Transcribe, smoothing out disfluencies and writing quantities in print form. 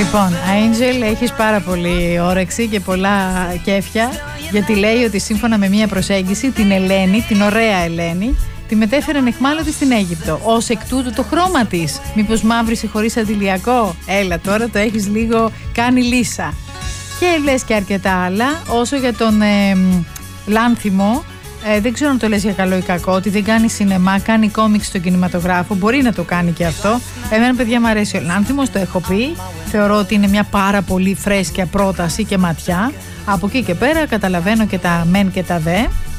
Λοιπόν, Angel, έχεις πάρα πολύ όρεξη και πολλά κέφια, γιατί λέει ότι σύμφωνα με μία προσέγγιση την Ελένη, την ωραία Ελένη, τη μετέφεραν εχμάλωτη στην Αίγυπτο. Ως εκ τούτου το χρώμα της, μήπως μαύρισε χωρίς αντιλιακό? Έλα τώρα, το έχεις λίγο κάνει λύσα. Και λες και αρκετά άλλα. Όσο για τον Λάνθιμο, δεν ξέρω αν το λες για καλό ή κακό, ότι δεν κάνει σινεμά, κάνει κόμιξ στον κινηματογράφο. Μπορεί να το κάνει και αυτό. Εμένα, παιδιά, μου αρέσει ο Λάνθιμος, το έχω πει. Θεωρώ ότι είναι μια πάρα πολύ φρέσκια πρόταση και ματιά. Από εκεί και πέρα καταλαβαίνω και τα μεν και τα δε.